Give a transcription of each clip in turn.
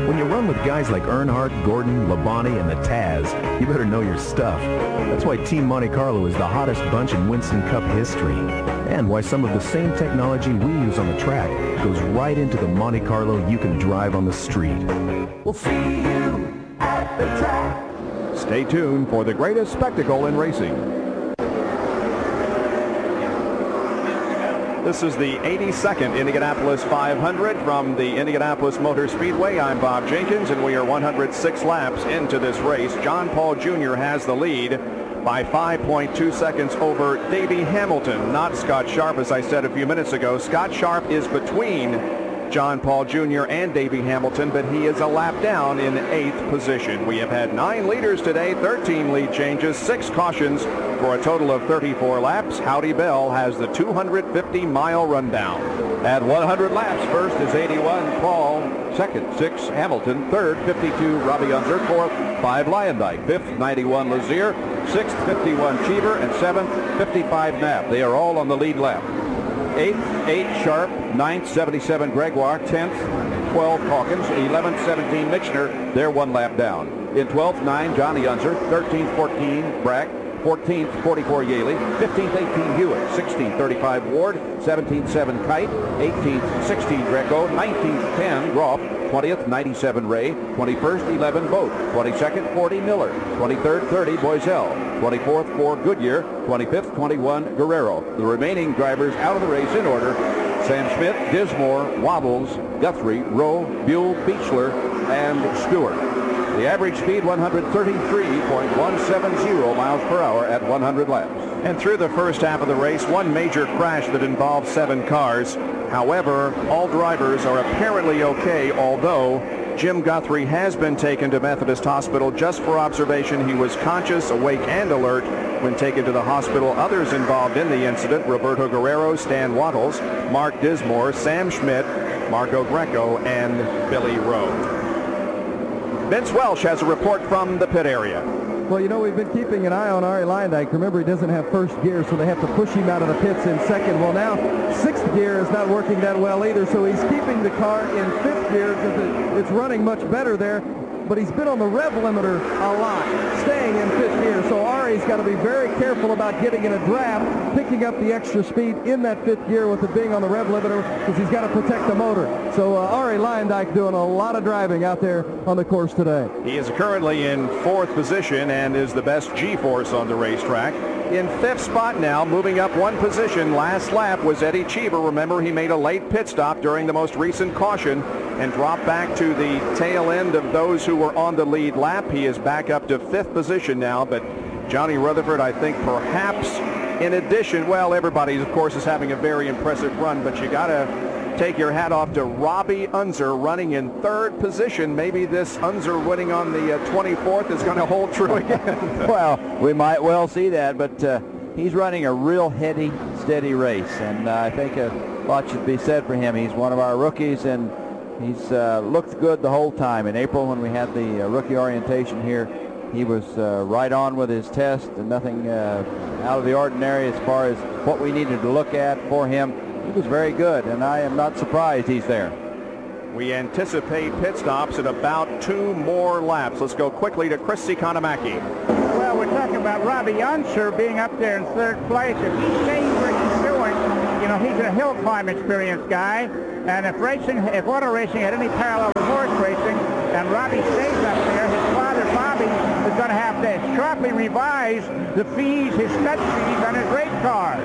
When you run with guys like Earnhardt, Gordon, Labonte, and the Taz, you better know your stuff. That's why Team Monte Carlo is the hottest bunch in Winston Cup history. And why some of the same technology we use on the track goes right into the Monte Carlo you can drive on the street. We'll see you at the track. Stay tuned for the greatest spectacle in racing. This is the 82nd Indianapolis 500 from the Indianapolis Motor Speedway. I'm Bob Jenkins, and we are 106 laps into this race. John Paul Jr. has the lead by 5.2 seconds over Davey Hamilton, not Scott Sharp, as I said a few minutes ago. Scott Sharp is between John Paul Jr. and Davey Hamilton, but he is a lap down in 8th position. We have had 9 leaders today, 13 lead changes, 6 cautions for a total of 34 laps. Howdy Bell has the 250-mile rundown. At 100 laps, first is 81 Paul, second 6 Hamilton, third 52 Robbie Unser, fourth 5 Lyondike, fifth 91 Lazier, sixth 51 Cheever, and seventh 55 Knapp. They are all on the lead lap. 8th, 8 Sharp, 9th, 77 Gregoire, 10th, 12 Hawkins, 11th, 17 Michener. They're 1 lap down. In 12th, 9 Johnny Unser, 13th, 14 Brack, 14th, 44 Yaley, 15th, 18 Hewitt, 16th, 35 Ward, 17th, 7 Kite, 18th, 16 Greco, 19th, 10 Groff, 20th, 97 Ray, 21st, 11 Boat, 22nd, 40 Miller, 23rd, 30 Boiselle, 24th, 4 Goodyear, 25th, 21 Guerrero. The remaining drivers out of the race in order: Sam Schmidt, Dismore, Waddles, Guthrie, Rowe, Buell, Beechler, and Stewart. The average speed 133.170 miles per hour at 100 laps. And through the first half of the race, one major crash that involved 7 cars. However, all drivers are apparently okay, although Jim Guthrie has been taken to Methodist Hospital just for observation. He was conscious, awake, and alert when taken to the hospital. Others involved in the incident: Roberto Guerrero, Stan Waddles, Mark Dismore, Sam Schmidt, Marco Greco, and Billy Rowe. Vince Welch has a report from the pit area. Well, you know, we've been keeping an eye on Arie Luyendyk. Remember, he doesn't have first gear, so they have to push him out of the pits in second. Well, now 6th gear is not working that well either, so he's keeping the car in 5th gear because it's running much better there. But he's been on the rev limiter a lot, staying in 5th gear. So Arie's got to be very careful about getting in a draft, picking up the extra speed in that 5th gear with it being on the rev limiter, because he's got to protect the motor. So Arie Luyendyk doing a lot of driving out there on the course today. He is currently in 4th position and is the best G-force on the racetrack. In 5th spot now, moving up 1 position last lap, was Eddie Cheever. Remember, he made a late pit stop during the most recent caution and dropped back to the tail end of those who were on the lead lap. He is back up to 5th position now, but Johnny Rutherford, I think perhaps in addition, well, everybody, of course, is having a very impressive run, but you got to take your hat off to Robbie Unser running in 3rd position. Maybe this Unser winning on the 24th is going to hold true again. Well, we might well see that, but he's running a real heady, steady race, and I think a lot should be said for him. He's one of our rookies, and he's looked good the whole time. In April, when we had the rookie orientation here, he was right on with his test, and nothing out of the ordinary as far as what we needed to look at for him. He was very good, and I am not surprised he's there. We anticipate pit stops in about 2 more laps. Let's go quickly to Chris Economaki. Well, we're talking about Robbie Unser being up there in 3rd place. If he stays what he's doing, you know, he's a hill climb experienced guy. And if auto racing had any parallel with horse racing, and Robbie stays up there, his father, Bobby, is going to have to sharply revise the fees, his stud fees on his race cars.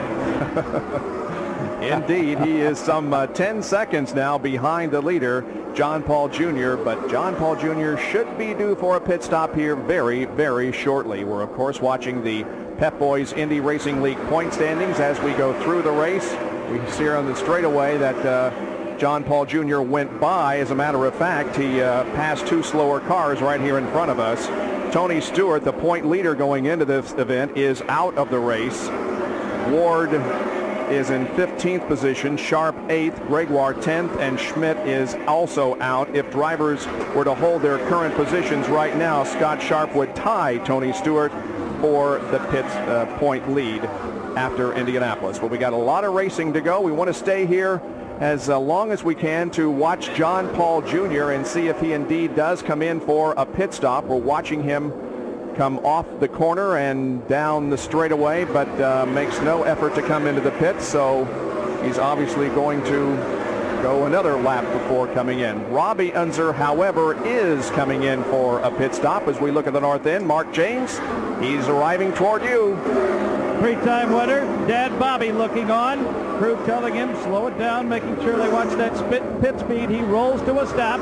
Indeed, he is some 10 seconds now behind the leader, John Paul Jr., but John Paul Jr. should be due for a pit stop here very, very shortly. We're, of course, watching the Pep Boys Indy Racing League point standings as we go through the race. We see here on the straightaway that John Paul Jr. went by. As a matter of fact, he passed 2 slower cars right here in front of us. Tony Stewart, the point leader going into this event, is out of the race. Ward is in 15th position, Sharp 8th, Gregoire 10th, and Schmidt is also out. If drivers were to hold their current positions right now, Scott Sharp would tie Tony Stewart for the pit point lead after Indianapolis. But we got a lot of racing to go. We want to stay here as long as we can to watch John Paul Jr. and see if he indeed does come in for a pit stop. We're watching him come off the corner and down the straightaway, but makes no effort to come into the pit, so he's obviously going to go another lap before coming in. Robbie Unser, however, is coming in for a pit stop as we look at the north end. Mark James, he's arriving toward you. Three-time winner, Dad Bobby looking on. Crew telling him, slow it down, making sure they watch that pit speed. He rolls to a stop.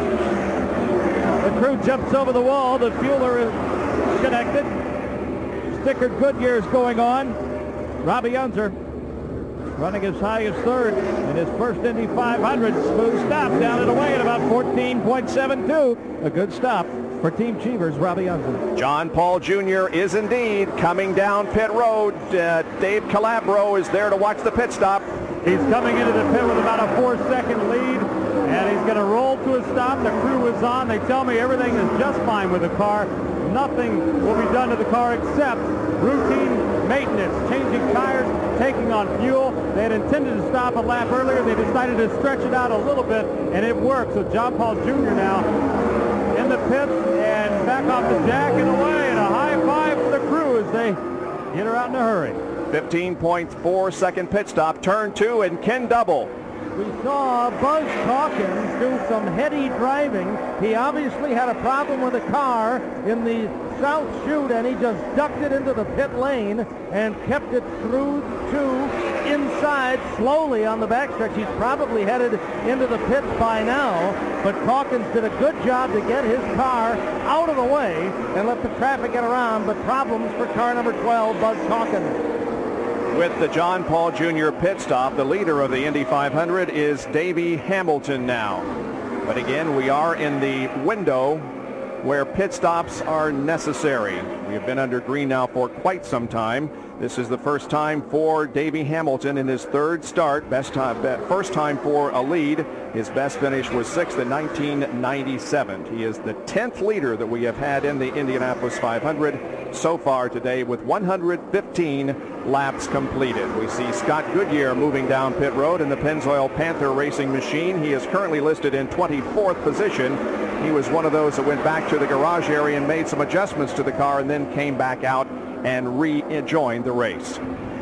The crew jumps over the wall. The fueler is connected. Stickered Goodyear is going on. Robbie Unser running as high as third in his first Indy 500. Smooth stop down and away at about 14.72. A good stop for Team Cheevers, Robbie Unser. John Paul Jr. is indeed coming down pit road. Dave Calabro is there to watch the pit stop. He's coming into the pit with about a 4-second lead, and he's going to roll to a stop. The crew is on. They tell me everything is just fine with the car. Nothing will be done to the car except routine maintenance, changing tires, taking on fuel. They had intended to stop a lap earlier. They decided to stretch it out a little bit, and it worked. So John Paul Jr. now in the pit and back off the jack and away, and a high five for the crew as they get her out in a hurry. 15.4 second pit stop, turn 2, and Ken Double. We saw Buzz Calkins do some heady driving. He obviously had a problem with the car in the south chute, and he just ducked it into the pit lane and kept it through to inside slowly on the backstretch. He's probably headed into the pits by now, but Calkins did a good job to get his car out of the way and let the traffic get around, but problems for car number 12, Buzz Calkins. With the John Paul Jr. pit stop, the leader of the Indy 500 is Davey Hamilton now. But again, we are in the window where pit stops are necessary. We have been under green now for quite some time. This is the first time for Davey Hamilton in his third start. First time for a lead. His best finish was 6th in 1997. He is the 10th leader that we have had in the Indianapolis 500 so far today with 115 laps completed. We see Scott Goodyear moving down pit road in the Pennzoil Panther racing machine. He is currently listed in 24th position. He was one of those that went back to the garage area and made some adjustments to the car and then came back out and rejoined the race.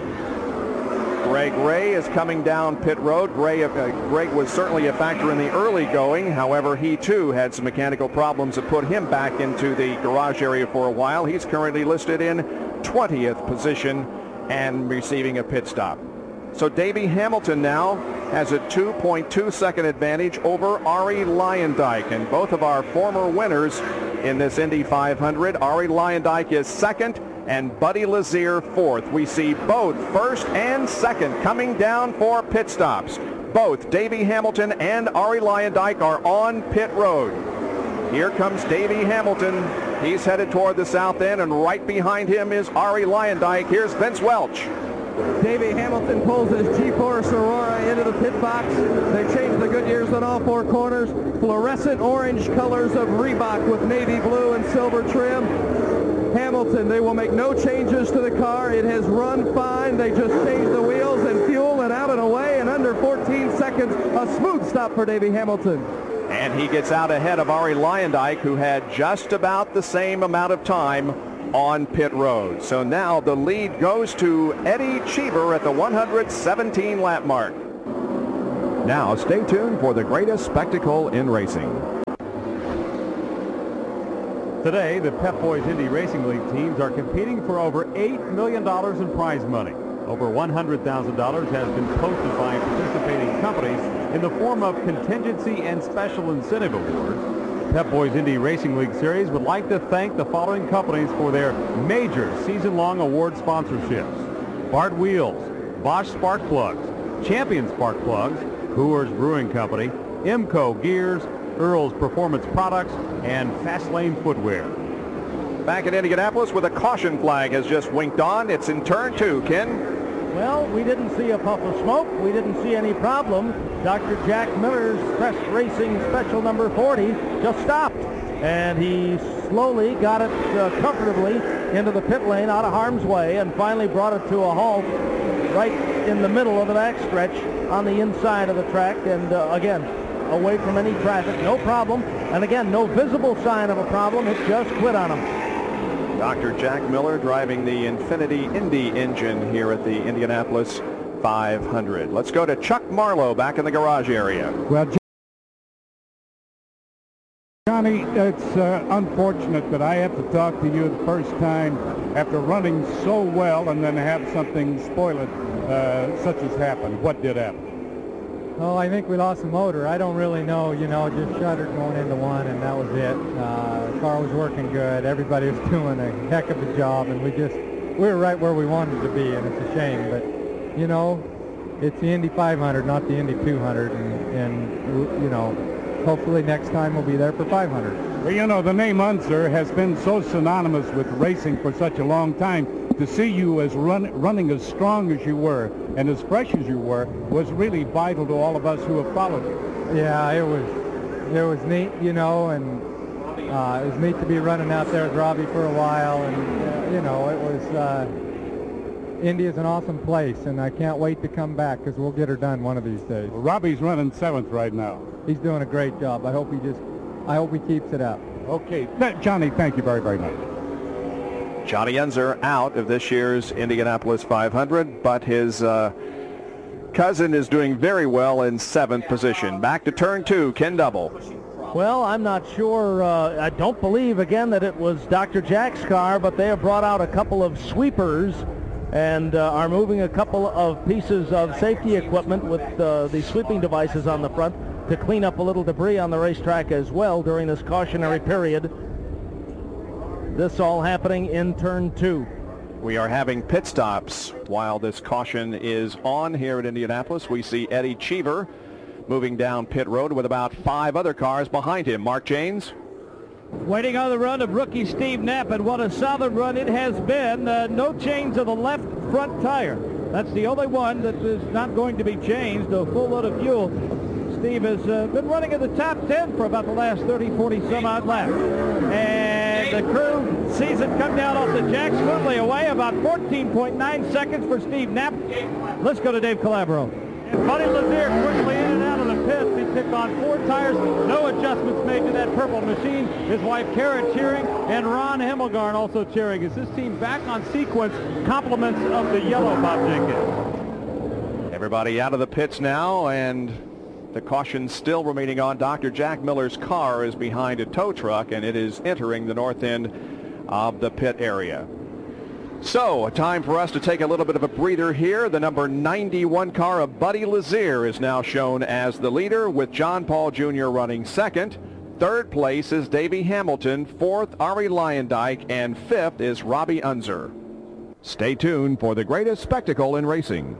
Greg Ray is coming down pit road. Greg was certainly a factor in the early going. However, he too had some mechanical problems that put him back into the garage area for a while. He's currently listed in 20th position and receiving a pit stop. So Davey Hamilton now has a 2.2 second advantage over Arie Luyendyk, and both of our former winners in this Indy 500. Arie Luyendyk is second and Buddy Lazier fourth. We see both first and second coming down for pit stops. Both Davey Hamilton and Arie Luyendyk are on pit road. Here comes Davey Hamilton. He's headed toward the south end, and right behind him is Arie Luyendyk. Here's Vince Welch. Davey Hamilton pulls his G-Force Aurora into the pit box. They changed the Goodyears on all four corners. Fluorescent orange colors of Reebok with navy blue and silver trim. Hamilton, they will make no changes to the car. It has run fine. They just changed the wheels and fuel and out and away in under 14 seconds. A smooth stop for Davey Hamilton. And he gets out ahead of Arie Luyendyk, who had just about the same amount of time on pit road. So now the lead goes to Eddie Cheever at the 117 lap mark. Now stay tuned for the greatest spectacle in racing. Today, the Pep Boys Indy Racing League teams are competing for over $8 million in prize money. Over $100,000 has been posted by participating companies in the form of contingency and special incentive awards. Pep Boys Indy Racing League Series would like to thank the following companies for their major season-long award sponsorships: Bart Wheels, Bosch Spark Plugs, Champion Spark Plugs, Coors Brewing Company, Imco Gears, Earl's Performance Products, and Fastlane Footwear. Back at Indianapolis with a caution flag has just winked on. It's in turn 2, Ken. Well, we didn't see a puff of smoke. We didn't see any problem. Dr. Jack Miller's Crest Racing Special number 40 just stopped, and he slowly got it comfortably into the pit lane out of harm's way and finally brought it to a halt right in the middle of the backstretch. on the inside of the track, and again, away from any traffic, no problem. And again, no visible sign of a problem. It just quit on him. Dr. Jack Miller driving the Infiniti Indy engine here at the Indianapolis 500. Let's go to Chuck Marlowe back in the garage area. Well, Johnny, it's unfortunate that I have to talk to you the first time after running so well and then have something spoil it, such as happened. What did happen? Oh, I think we lost the motor. I don't really know, just shuddered going into one, and that was it. The car was working good. Everybody was doing a heck of a job, and we were right where we wanted to be, and it's a shame. But, it's the Indy 500, not the Indy 200, and hopefully next time we'll be there for 500. Well, the name Unser has been so synonymous with racing for such a long time. To see you as running as strong as you were and as fresh as you were was really vital to all of us who have followed you. Yeah, it was neat, and it was neat to be running out there with Robbie for a while, and it was Indy is an awesome place, and I can't wait to come back because we'll get her done one of these days. Well, Robbie's running 7th right now. He's doing a great job. I hope he keeps it up. Okay, Johnny, thank you very, very much. Johnny Unser out of this year's Indianapolis 500, but his cousin is doing very well in 7th position. Back to turn 2, Ken Double. Well, I'm not sure. I don't believe, again, that it was Dr. Jack's car, but they have brought out a couple of sweepers and are moving a couple of pieces of safety equipment with the sweeping devices on the front to clean up a little debris on the racetrack as well during this cautionary period. This all happening in turn 2. We are having pit stops while this caution is on here at Indianapolis. We see Eddie Cheever moving down pit road with about 5 other cars behind him. Mark Janes. Waiting on the run of rookie Steve Knapp, and what a solid run it has been. No change of the left front tire. That's the only one that is not going to be changed. A full load of fuel. Steve has been running in the top 10 for about the last 30, 40 some odd laps. And the crew sees it come down off the jack swiftly away, about 14.9 seconds for Steve Knapp. Let's go to Dave Calabro. And Buddy Lazier quickly in and out of the pits. He picked on 4 tires. No adjustments made to that purple machine. His wife Kara cheering, and Ron Hemmelgarn also cheering. Is this team back on sequence? Compliments of the yellow, Bob Jenkins. Everybody out of the pits now, and the caution still remaining on. Dr. Jack Miller's car is behind a tow truck, and it is entering the north end of the pit area. So, a time for us to take a little bit of a breather here. The number 91 car of Buddy Lazier is now shown as the leader, with John Paul Jr. running 2nd. 3rd place is Davey Hamilton. 4th, Ari Luyendyk. And 5th is Robbie Unser. Stay tuned for the greatest spectacle in racing.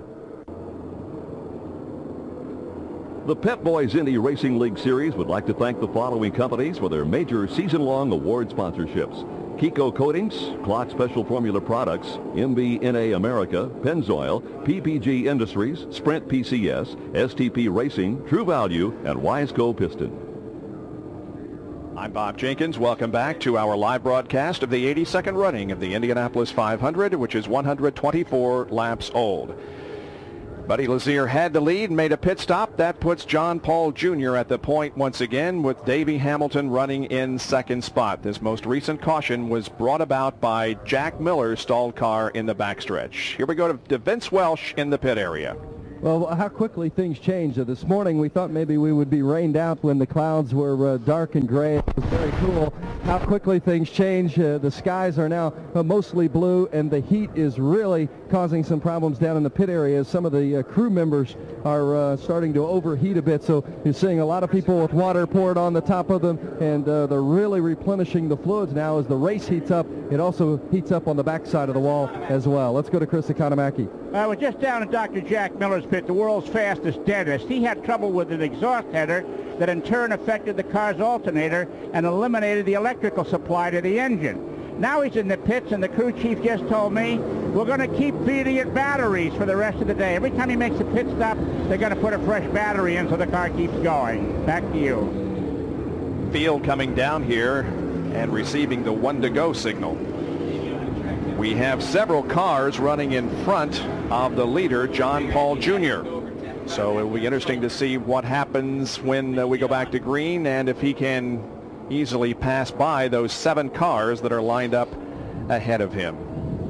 The Pep Boys Indy Racing League Series would like to thank the following companies for their major season-long award sponsorships: Kiko Coatings, Clock Special Formula Products, MBNA America, Pennzoil, PPG Industries, Sprint PCS, STP Racing, True Value, and Wiseco Piston. I'm Bob Jenkins. Welcome back to our live broadcast of the 82nd running of the Indianapolis 500, which is 124 laps old. Buddy Lazier had the lead and made a pit stop. That puts John Paul Jr. at the point once again, with Davey Hamilton running in 2nd spot. This most recent caution was brought about by Jack Miller's stalled car in the backstretch. Here we go to Vince Welsh in the pit area. Well, how quickly things change. This morning we thought maybe we would be rained out when the clouds were dark and gray. It was very cool. How quickly things change. The skies are now mostly blue, and the heat is really causing some problems down in the pit area. Some of the crew members are starting to overheat a bit, so you're seeing a lot of people with water poured on the top of them, and they're really replenishing the fluids now as the race heats up. It also heats up on the backside of the wall as well. Let's go to Chris Economaki. We're just down at Dr. Jack Miller's pit, the world's fastest dentist. He had trouble with an exhaust header that in turn affected the car's alternator and eliminated the electrical supply to the engine. Now he's in the pits, and the crew chief just told me we're going to keep feeding it batteries for the rest of the day. Every time he makes a pit stop, they're going to put a fresh battery in so the car keeps going. Back to you. Field coming down here and receiving the 1-to-go signal. We have several cars running in front of the leader, John Paul Jr. So it will be interesting to see what happens when we go back to green and if he can easily pass by those 7 cars that are lined up ahead of him.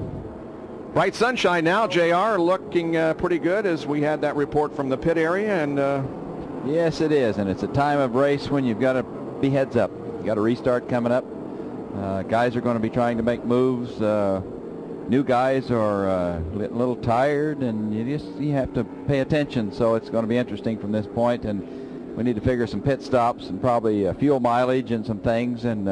Bright sunshine now, JR, looking pretty good as we had that report from the pit area. And yes, it is, and it's a time of race when you've got to be heads up. You got a restart coming up. Guys are going to be trying to make moves. New guys are a little tired, and you have to pay attention. So it's going to be interesting from this point, and we need to figure some pit stops and probably fuel mileage and some things. And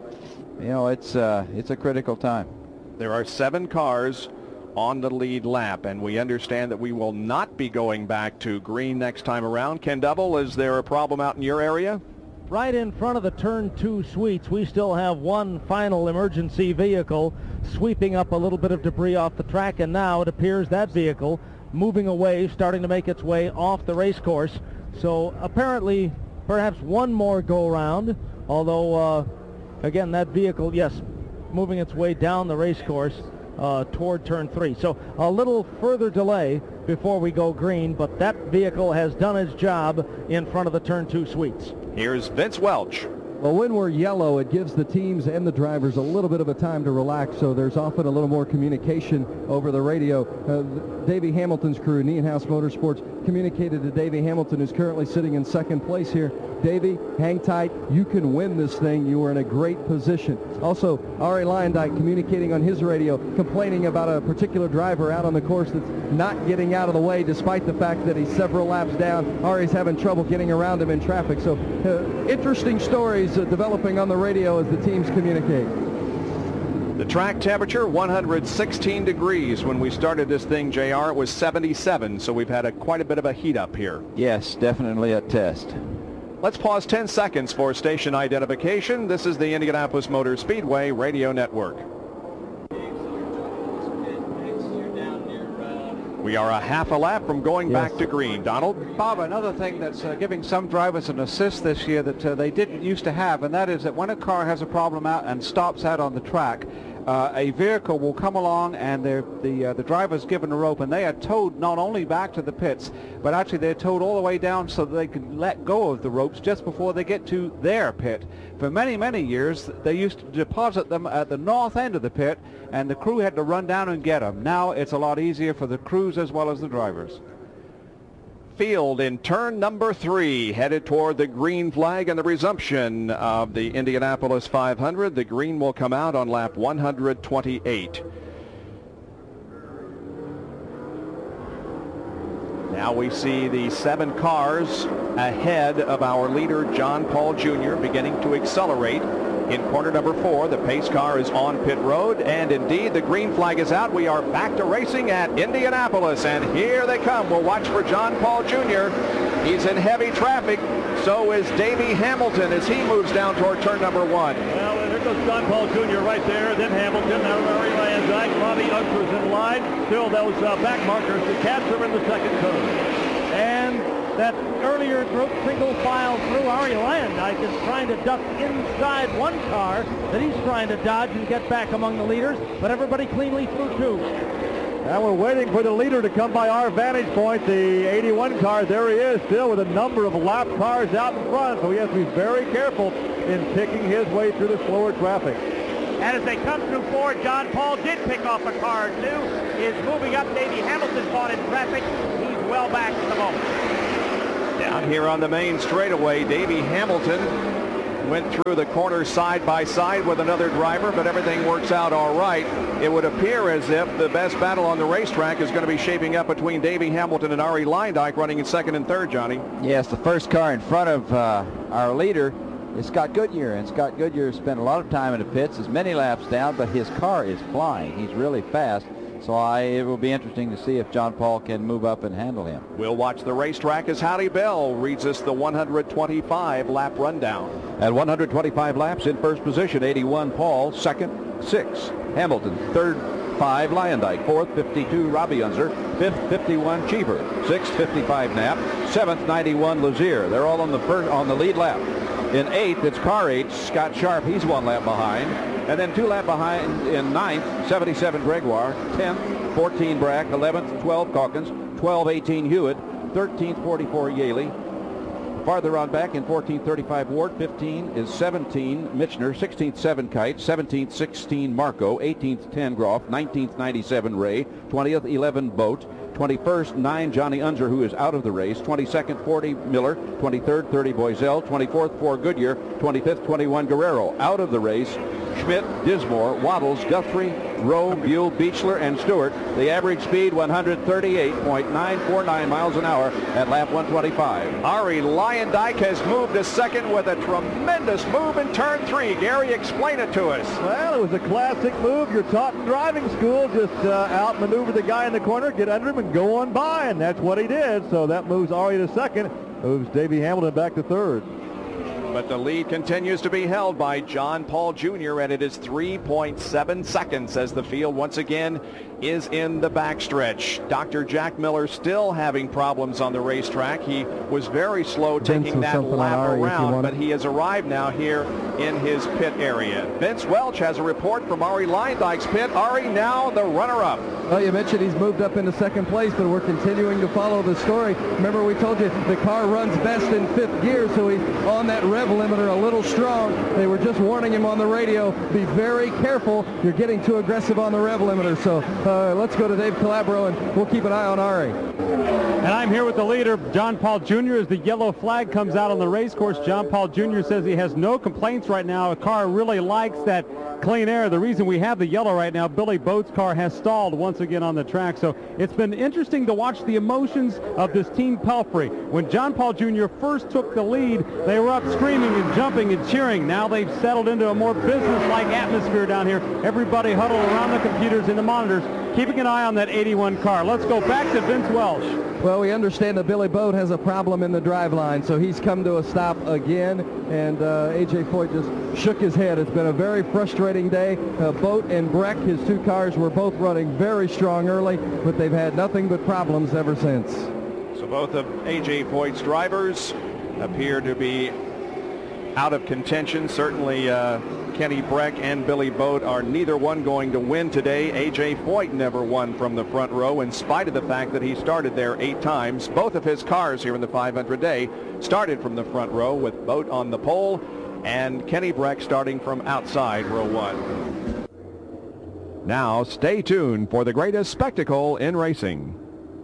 it's a critical time. There are 7 cars on the lead lap, and we understand that we will not be going back to green next time around. Ken Double, is there a problem out in your area? Right in front of the turn 2 suites, we still have one final emergency vehicle sweeping up a little bit of debris off the track, and now it appears that vehicle moving away, starting to make its way off the race course. So apparently perhaps one more go round, although again, that vehicle, yes, moving its way down the race course toward turn 3. So a little further delay before we go green, but that vehicle has done its job in front of the turn 2 suites. Here's Vince Welch. Well, when we're yellow, it gives the teams and the drivers a little bit of a time to relax, so there's often a little more communication over the radio. Davey Hamilton's crew, Nienhouse Motorsports, communicated to Davey Hamilton, who's currently sitting in second place here. Davey, hang tight. You can win this thing. You are in a great position. Also, Arie Luyendyk communicating on his radio, complaining about a particular driver out on the course that's not getting out of the way, despite the fact that he's several laps down. Arie's having trouble getting around him in traffic. So interesting stories developing on the radio as the teams communicate. The track temperature, 116 degrees. When we started this thing, JR, it was 77, so we've had quite a bit of a heat up here. Yes, definitely a test. Let's pause 10 seconds for station identification. This is the Indianapolis Motor Speedway Radio Network. We are a half a lap from going back to green. Donald? Bob, another thing that's giving some drivers an assist this year that they didn't used to have, and that is that when a car has a problem out and stops out on the track, a vehicle will come along and the driver's given a rope, and they are towed not only back to the pits, but actually they're towed all the way down so that they can let go of the ropes just before they get to their pit. For many, many years, they used to deposit them at the north end of the pit, and the crew had to run down and get them. Now it's a lot easier for the crews as well as the drivers. Field in turn number 3, headed toward the green flag and the resumption of the Indianapolis 500. The green will come out on lap 128. Now we see the 7 cars ahead of our leader, John Paul Jr., beginning to accelerate. In corner number 4, the pace car is on pit road, and indeed the green flag is out. We are back to racing at Indianapolis, and here they come. We'll watch for John Paul Jr. He's in heavy traffic. So is Davey Hamilton as he moves down toward turn number 1. Well, there goes John Paul Jr. right there, then Hamilton, now Arie Luyendyk, Robbie Unswor's in line. Still those back markers to capture in the second turn. And that earlier group single file through. Arie Luyendyk is trying to duck inside one car that he's trying to dodge and get back among the leaders, but everybody cleanly through 2. And we're waiting for the leader to come by our vantage point, the 81 car. There he is, still with a number of lap cars out in front, so he has to be very careful in picking his way through the slower traffic. And as they come through 4, John Paul did pick off a car or 2, is moving up. Davey Hamilton caught in traffic. He's well back at the moment. Down here on the main straightaway, Davey Hamilton went through the corner side by side with another driver, but everything works out all right. It would appear as if the best battle on the racetrack is going to be shaping up between Davey Hamilton and Arie Luyendyk running in second and third, Johnny. Yes, the first car in front of our leader is Scott Goodyear, and Scott Goodyear spent a lot of time in the pits, is many laps down, but his car is flying. He's really fast. So it will be interesting to see if John Paul can move up and handle him. We'll watch the racetrack as Howdy Bell reads us the 125 lap rundown. At 125 laps, in first position, 81 Paul, second, 6 Hamilton, third, 5 Luyendyk, fourth, 52 Robbie Unser, fifth, 51 Cheever, sixth, 55 Knapp, seventh, 91 Lazier. They're all on the lead lap. In eighth, it's car 8, Scott Sharp. He's 1 lap behind. And then 2 lap behind in ninth, 77 Gregoire, 10th, 14 Brack, 11th, 12 Calkins, 12, 18 Hewitt, 13th, 44 Yaley. Farther on back in 14th, 35 Ward. 15 is 17 Michener. 16th, 7 Kite. 17th, 16 Marco. 18th, 10 Groff. 19th, 97 Ray. 20th, 11 Boat. 21st, 9 Johnny Unser, who is out of the race. 22nd, 40 Miller. 23rd, 30 Boiselle. 24th, 4 Goodyear. 25th, 21 Guerrero. Out of the race, Schmidt, Dismore, Waddles, Guthrie, Rowe, Buell, Beechler, and Stewart. The average speed 138.949 miles an hour at lap 125. Ari Luyendyk has moved to second with a tremendous move in turn 3. Gary, explain it to us. Well, it was a classic move. You're taught in driving school. Just outmaneuver the guy in the corner, get under him, and go on by, and that's what he did. So that moves Ari to second, moves Davey Hamilton back to third. But the lead continues to be held by John Paul Jr., and it is 3.7 seconds as the field once again is in the backstretch. Dr. Jack Miller still having problems on the racetrack. He was very slow taking that lap around, but he has arrived now here in his pit area. Vince Welch has a report from Ari Luyendyk's pit. Ari now the runner-up. Well, you mentioned he's moved up into second place, but we're continuing to follow the story. Remember, we told you the car runs best in fifth gear, so he's on that rev limiter a little strong. They were just warning him on the radio, be very careful. You're getting too aggressive on the rev limiter. So let's go to Dave Calabro, and we'll keep an eye on Ari. And I'm here with the leader, John Paul Jr., as the yellow flag comes out on the race course. John Paul Jr. says he has no complaints right now. The car really likes that clean air. The reason we have the yellow right now, Billy Boat's car has stalled once again on the track. So it's been interesting to watch the emotions of this Team Pelfrey. When John Paul Jr. first took the lead, they were up screaming and jumping and cheering. Now they've settled into a more business-like atmosphere down here. Everybody huddled around the computers and the monitors, keeping an eye on that 81 car. Let's go back to Vince Welch. Well, we understand that Billy Boat has a problem in the driveline, so he's come to a stop again, and A.J. Foyt just shook his head. It's been a very frustrating day. Boat and Breck, his two cars, were both running very strong early, but they've had nothing but problems ever since. So both of A.J. Foyt's drivers appear to be out of contention. Certainly Kenny Breck and Billy Boat are neither one going to win today. A.J. Foyt never won from the front row in spite of the fact that he started there 8 times. Both of his cars here in the 500 day started from the front row, with Boat on the pole and Kenny Breck starting from outside row 1. Now stay tuned for the greatest spectacle in racing.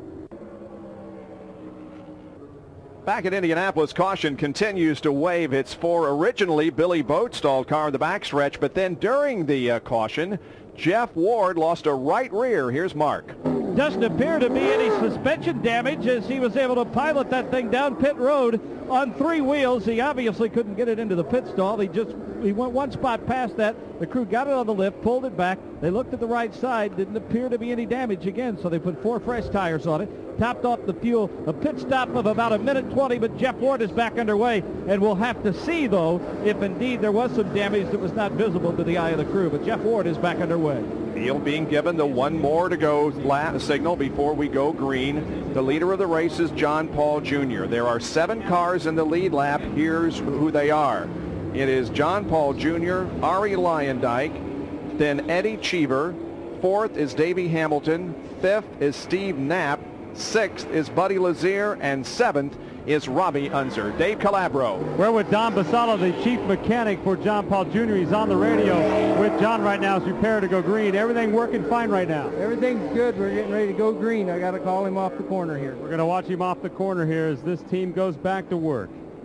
Back at Indianapolis, caution continues to wave. It's for originally Billy Boat stalled car in the backstretch, but then during the caution, Jeff Ward lost a right rear. Here's Mark. Doesn't appear to be any suspension damage, as he was able to pilot that thing down pit road on 3 wheels. He obviously couldn't get it into the pit stall. He went one spot past that. The crew got it on the lift, pulled it back. They looked at the right side. Didn't appear to be any damage again, so they put 4 fresh tires on it, topped off the fuel. A pit stop of about 1:20, but Jeff Ward is back underway, and we'll have to see, though, if indeed there was some damage that was not visible to the eye of the crew. But Jeff Ward is back underway. Field being given the 1 more to go signal before we go green. The leader of the race is John Paul Jr. There are 7 cars in the lead lap. Here's who they are. It is John Paul Jr., Ari Luyendyk, then Eddie Cheever. 4th is Davey Hamilton. 5th is Steve Knapp. 6th is Buddy Lazier, and 7th is Robbie Unser. Dave Calabro. We're with Don Basala, the chief mechanic for John Paul Jr. He's on the radio with John right now as we prepare to go green. Everything working fine right now? Everything's good. We're getting ready to go green. I got to call him off the corner here. We're going to watch him off the corner here as this team goes back to work.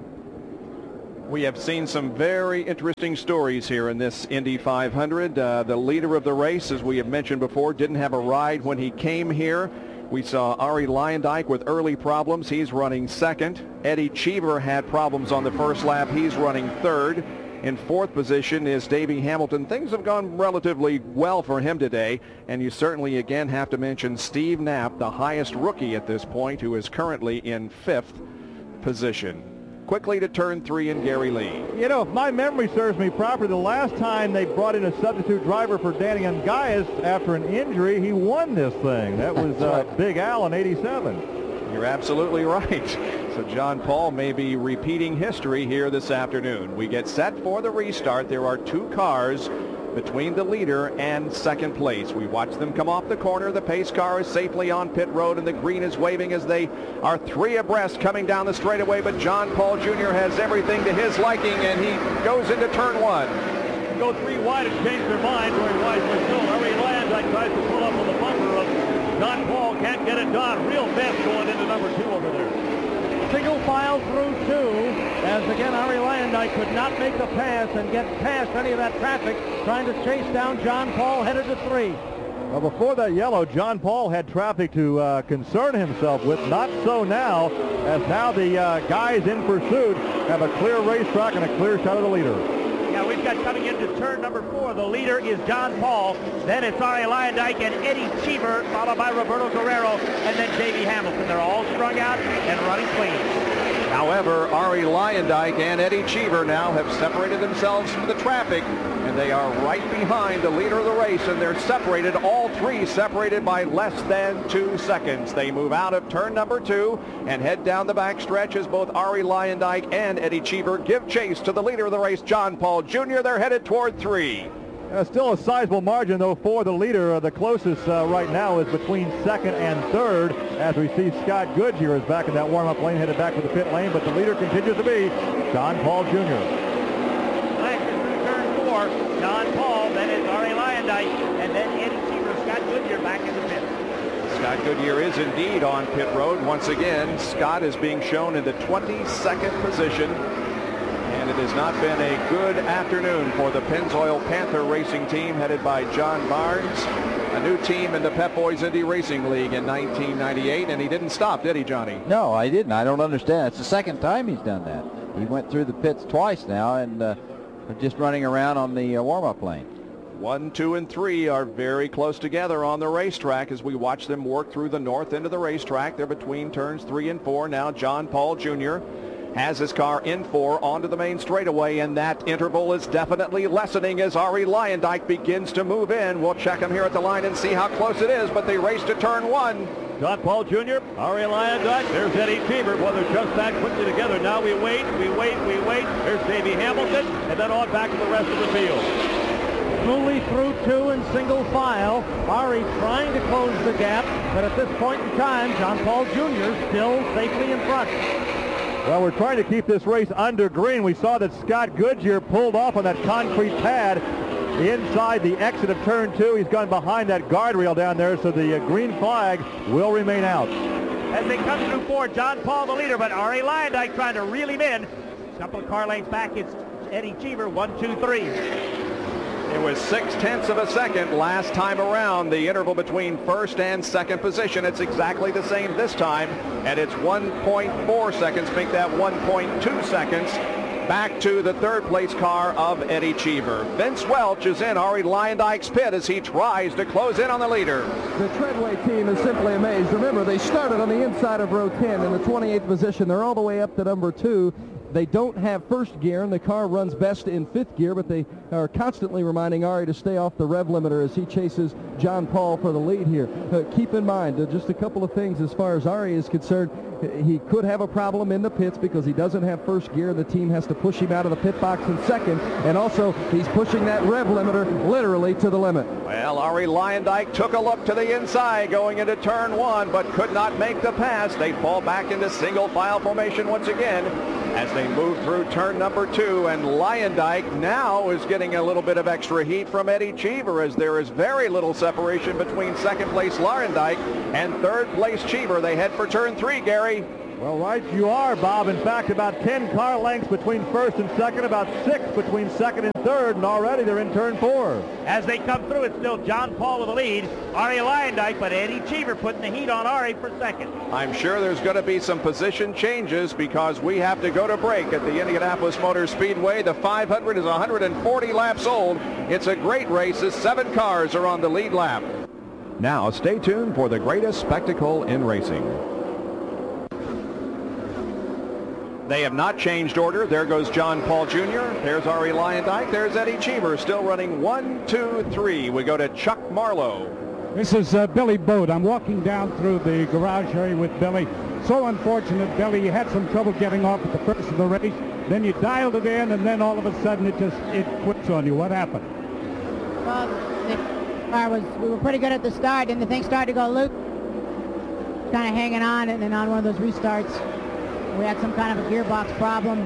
We have seen some very interesting stories here in this Indy 500. The leader of the race, as we have mentioned before, didn't have a ride when he came here. We saw Ari Luyendyk with early problems. He's running second. Eddie Cheever had problems on the first lap. He's running third. In 4th position is Davey Hamilton. Things have gone relatively well for him today. And you certainly again have to mention Steve Knapp, the highest rookie at this point, who is currently in 5th position. Quickly to turn 3 in Gary Lee. You know, if my memory serves me properly, the last time they brought in a substitute driver for Danny Ungaias after an injury, he won this thing. That was Big Al in '87. You're absolutely right. So John Paul may be repeating history here this afternoon. We get set for the restart. There are 2 cars between the leader and second place. We watch them come off the corner. The pace car is safely on pit road, and the green is waving as they are three abreast coming down the straightaway. But John Paul Jr. has everything to his liking, and he goes into turn one. Go three wide and change their mind very wisely. Still, Ari Luyendyk tries to pull up on the bumper of John Paul. Can't get it done. Real mess going into number 2 over there. Single file through 2, as again Ari Luyendyk could not make the pass and get past any of that traffic, trying to chase down John Paul, headed to 3. Well, before that yellow, John Paul had traffic to concern himself with. Not so now, as now the guys in pursuit have a clear racetrack and a clear shot of the leader. Yeah, we've got coming into turn number 4. The leader is John Paul. Then it's Ari Luyendyk and Eddie Cheever, followed by Roberto Guerrero, and then Davey Hamilton. They're all strung out and running clean. However, Ari Luyendyk and Eddie Cheever now have separated themselves from the traffic, and they are right behind the leader of the race, and they're separated, all three separated by less than 2 seconds. They move out of turn number 2 and head down the back stretch as both Ari Luyendyk and Eddie Cheever give chase to the leader of the race, John Paul Jr. They're headed toward 3. Still a sizable margin, though, for the leader. The closest right now is between 2nd and 3rd, as we see Scott Goodyear is back in that warm-up lane, headed back to the pit lane, but the leader continues to be John Paul Jr. Turn 4, John Paul, then it's Ari Luyendyk, and then Eddie Cheever, Scott Goodyear back in the pit. Scott Goodyear is indeed on pit road once again. Scott is being shown in the 22nd position. And it has not been a good afternoon for the Pennzoil Panther Racing Team, headed by John Barnes, a new team in the Pep Boys Indy Racing League in 1998, and he didn't stop, did he, Johnny? No, I didn't. I don't understand. It's the second time he's done that. He went through the pits twice now, and just running around on the warm-up lane. 1, 2, and 3 are very close together on the racetrack as we watch them work through the north end of the racetrack. They're between turns 3 and 4. Now John Paul Jr. has his car in 4 onto the main straightaway, and that interval is definitely lessening as Ari Luyendyk begins to move in. We'll check him here at the line and see how close it is, but they race to turn 1. John Paul Jr., Ari Luyendyk, there's Eddie Cheever. Well, they're just that quickly together. Now we wait. There's Davey Hamilton, and then on back to the rest of the field. Smoothly through 2 in single file. Ari trying to close the gap, but at this point in time, John Paul Jr. still safely in front. Well, we're trying to keep this race under green. We saw that Scott Goodyear pulled off on that concrete pad inside the exit of turn 2. He's gone behind that guardrail down there, so the green flag will remain out. As they come through 4, John Paul the leader, but Ari Luyendyk trying to reel him in. A couple of car lengths back, it's Eddie Cheever, 1, 2, 3. It was 0.6 of a second last time around, the interval between first and second position. It's exactly the same this time, and it's 1.4 seconds, make that 1.2 seconds back to the third place car of Eddie Cheever. Vince Welch is in Ari Luyendyck's pit as he tries to close in on the leader. The Treadway team is simply amazed. Remember, they started on the inside of row 10 in the 28th position. They're all the way up to number 2. They don't have first gear, and the car runs best in 5th gear, but they are constantly reminding Ari to stay off the rev limiter as he chases John Paul for the lead here. Keep in mind, just a couple of things as far as Ari is concerned. He could have a problem in the pits because he doesn't have first gear, and the team has to push him out of the pit box in second, and also he's pushing that rev limiter literally to the limit. Well, Ari Luyendyk took a look to the inside going into turn 1, but could not make the pass. They fall back into single file formation once again as they move through turn number 2, and Luyendyk now is getting a little bit of extra heat from Eddie Cheever as there is very little separation between second place Luyendyk and third place Cheever. They head for turn 3, Gary. Well, right you are, Bob. In fact, about 10 car lengths between first and second, about 6 between second and third, and already they're in turn 4. As they come through, it's still John Paul with the lead, Ari Luyendyk, but Eddie Cheever putting the heat on Ari for second. I'm sure there's going to be some position changes because we have to go to break at the Indianapolis Motor Speedway. The 500 is 140 laps old. It's a great race as 7 cars are on the lead lap. Now stay tuned for the greatest spectacle in racing. They have not changed order. There goes John Paul Jr. There's Ari Luyendyk. There's Eddie Cheever still running 1, 2, 3. We go to Chuck Marlowe. This is Billy Bode. I'm walking down through the garage area with Billy. So unfortunate, Billy. You had some trouble getting off at the first of the race. Then you dialed it in, and then all of a sudden it quits on you. What happened? Well, we were pretty good at the start, and the thing started to go loop. Kind of hanging on, and then on one of those restarts, we had some kind of a gearbox problem,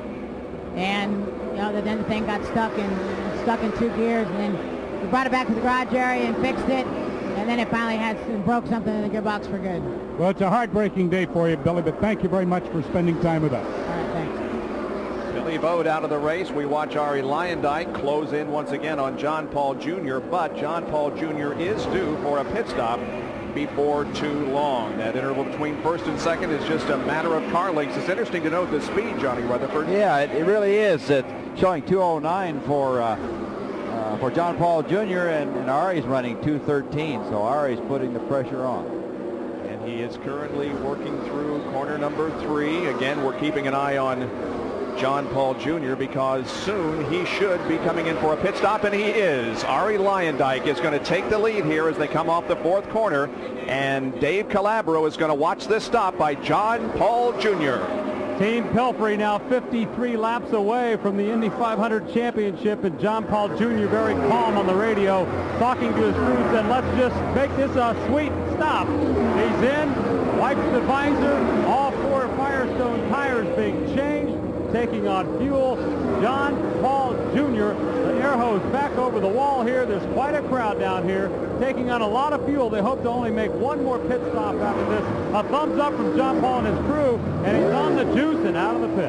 and then the thing got stuck in 2 gears, and then we brought it back to the garage area and fixed it, and then it finally broke something in the gearbox for good. Well, it's a heartbreaking day for you, Billy, but thank you very much for spending time with us. All right, thanks. Billy Bode out of the race. We watch Arie Luyendyk close in once again on John Paul Jr., but John Paul Jr. is due for a pit stop before too long. That interval between first and second is just a matter of car lengths. It's interesting to note the speed, Johnny Rutherford. Yeah, it really is. It's showing 2:09 for John Paul Jr. and Arie's running 2:13, so Arie's putting the pressure on. And he is currently working through corner number 3. Again, we're keeping an eye on John Paul Jr. because soon he should be coming in for a pit stop, and he is. Arie Luyendyk is going to take the lead here as they come off the 4th corner, and Dave Calabro is going to watch this stop by John Paul Jr. Team Pelfrey now 53 laps away from the Indy 500 championship, and John Paul Jr. very calm on the radio, talking to his crew, said, let's just make this a sweet stop. He's in, wipes the visor, all 4 Firestone tires being changed, taking on fuel. John Paul Jr., the air hose back over the wall here. There's quite a crowd down here taking on a lot of fuel. They hope to only make one more pit stop after this. A thumbs up from John Paul and his crew, and he's on the juice and out of the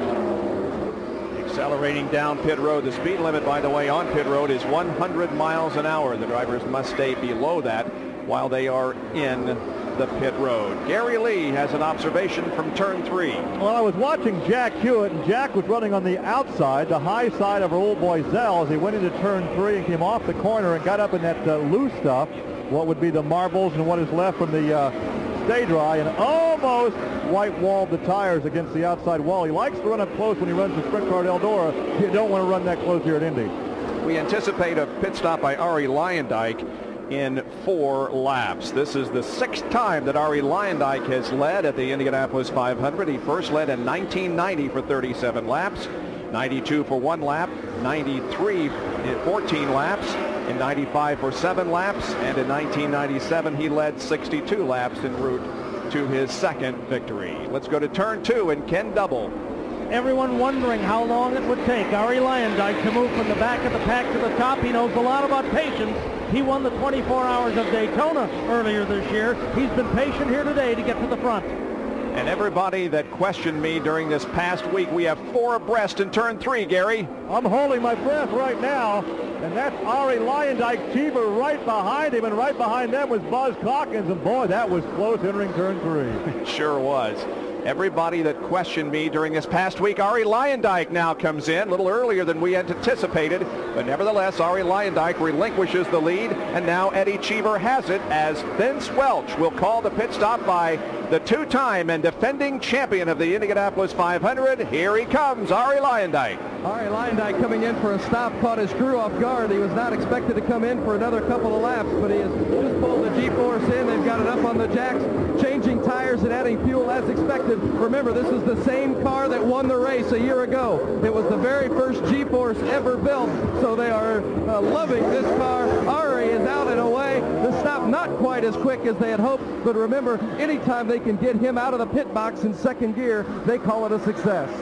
pit. Accelerating down pit road. The speed limit, by the way, on pit road is 100 miles an hour. The drivers must stay below that while they are in the pit road. Gary Lee has an observation from turn 3. Well, I was watching Jack Hewitt, and Jack was running on the outside, the high side of our old boy Zell, as he went into turn 3 and came off the corner and got up in that loose stuff, what would be the marbles and what is left from the stay dry, and almost white-walled the tires against the outside wall. He likes to run up close when he runs the sprint car at Eldora. You don't want to run that close here at Indy. We anticipate a pit stop by Arie Luyendyk in 4 laps. This is the 6th time that Arie Luyendyk has led at the Indianapolis 500. He first led in 1990 for 37 laps, 92 for 1 lap, 93 in 14 laps, in 95 for 7 laps, and in 1997 he led 62 laps en route to his 2nd victory. Let's go to turn 2 and Ken Double. Everyone wondering how long it would take Arie Luyendyk to move from the back of the pack to the top. He knows a lot about patience. He won the 24 Hours of Daytona earlier this year. He's been patient here today to get to the front. And everybody that questioned me during this past week, we have 4 abreast in turn 3, Gary. I'm holding my breath right now, and that's Arie Luyendyk. Cheever right behind him, and right behind them was Buzz Calkins, and boy, that was close entering turn 3. It sure was. Everybody that questioned me during this past week, Arie Luyendyk now comes in a little earlier than we had anticipated, but nevertheless, Arie Luyendyk relinquishes the lead, and now Eddie Cheever has it as Vince Welch will call the pit stop by the 2-time and defending champion of the Indianapolis 500. Here he comes, Arie Luyendyk. Arie Luyendyk coming in for a stop, caught his crew off guard. He was not expected to come in for another couple of laps, but he has just pulled the G-Force in. They've got it up on the jacks, changing tires and adding fuel as expected. Remember, this is the same car that won the race a year ago. It was the very first G-Force ever built, so they are loving this car. Arie is out and away. The stop not quite as quick as they had hoped, but remember, anytime they can get him out of the pit box in 2nd gear, they call it a success.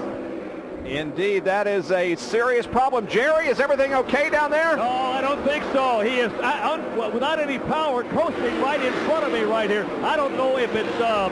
Indeed, that is a serious problem. Jerry, is everything okay down there? No, I don't think so. He is without any power coasting right in front of me right here. I don't know if it's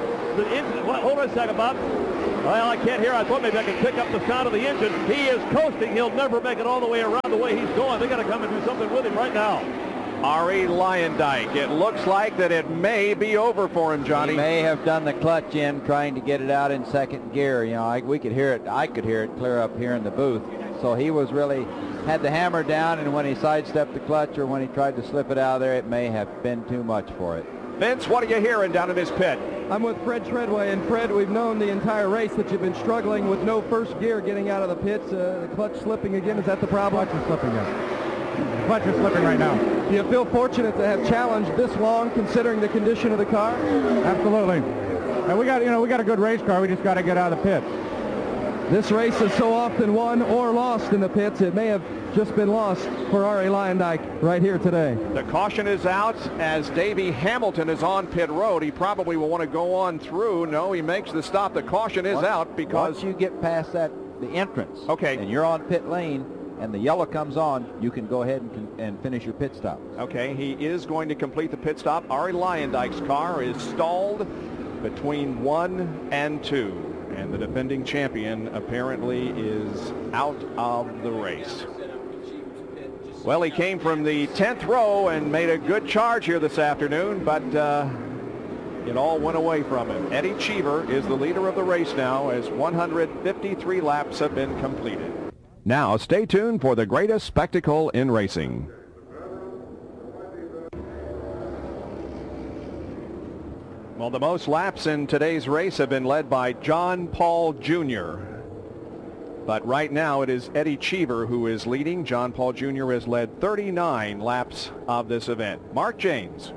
hold on a second, Bob. Well, I can't hear. I thought maybe I could pick up the sound of the engine. He is coasting. He'll never make it all the way around the way he's going. They got to come and do something with him right now. Arie Luyendyk. It looks like that it may be over for him, Johnny. He may have done the clutch in, trying to get it out in 2nd gear. You know, we could hear it. I could hear it clear up here in the booth. So he was really had the hammer down, and when he sidestepped the clutch or when he tried to slip it out of there, it may have been too much for it. Vince, what are you hearing down in this pit? I'm with Fred Treadway, and Fred, we've known the entire race that you've been struggling with no 1st gear getting out of the pits. The clutch slipping again, is that the problem? Clutch is slipping, yes. The clutch is slipping right now. Do you feel fortunate to have challenged this long, considering the condition of the car? Absolutely. And we got a good race car. We just got to get out of the pit. This race is so often won or lost in the pits, it may have just been lost for Arie Luyendyk right here today. The caution is out as Davey Hamilton is on pit road. He probably will want to go on through. No, he makes the stop. The caution is out because... Once you get past the entrance, okay, and you're on pit lane, and the yellow comes on, you can go ahead and finish your pit stop. Okay, he is going to complete the pit stop. Arie Luyendyk's car is stalled between 1 and 2. And the defending champion apparently is out of the race. Well, he came from the 10th row and made a good charge here this afternoon, but it all went away from him. Eddie Cheever is the leader of the race now as 153 laps have been completed. Now, stay tuned for the greatest spectacle in racing. Well, the most laps in today's race have been led by John Paul Jr. But right now it is Eddie Cheever who is leading. John Paul Jr. has led 39 laps of this event. Mark James.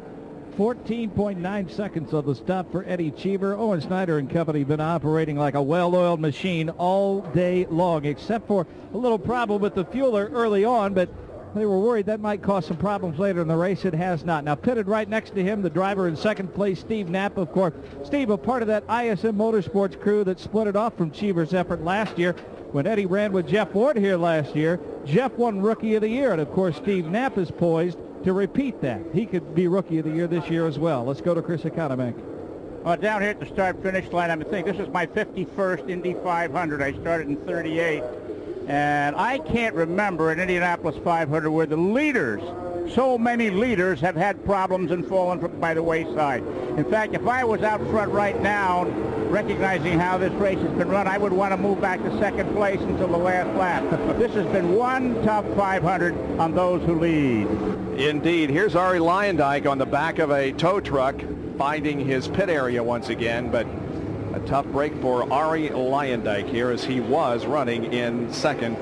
14.9 seconds of the stop for Eddie Cheever. Owen Snyder and company been operating like a well-oiled machine all day long, except for a little problem with the fueler early on, but they were worried that might cause some problems later in the race. It has not. Now, pitted right next to him, the driver in second place, Steve Knapp, of course. Steve, a part of that ISM Motorsports crew that split it off from Cheever's effort last year. When Eddie ran with Jeff Ward here last year, Jeff won Rookie of the Year. And, of course, Steve Knapp is poised to repeat that. He could be Rookie of the Year this year as well. Let's go to Chris Economic. Down here at the start-finish line, I'm thinking this is my 51st Indy 500. I started in 38. And I can't remember an Indianapolis 500 where the leaders, so many leaders, have had problems and fallen by the wayside. In fact, if I was out front right now, recognizing how this race has been run, I would want to move back to second place until the last lap. This has been one tough 500 on those who lead. Indeed. Here's Arie Luyendyk on the back of a tow truck, finding his pit area once again, but a tough break for Arie Luyendyk here as he was running in second